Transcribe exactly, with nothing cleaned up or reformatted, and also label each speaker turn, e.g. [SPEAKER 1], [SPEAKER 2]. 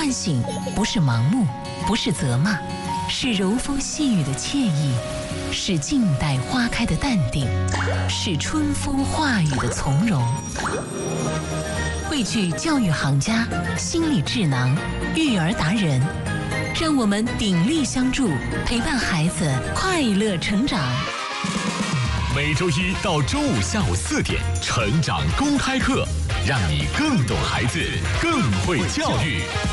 [SPEAKER 1] 唤醒不是盲目，不是责骂，是柔风细雨的惬意，是静待花开的淡定，是春风化雨的从容。汇聚教育行家、心理智囊、育儿达人，让我们鼎力相助，陪伴孩子快乐成长。
[SPEAKER 2] 每周一到周五下午四点，成长公开课，让你更懂孩子，更会教育。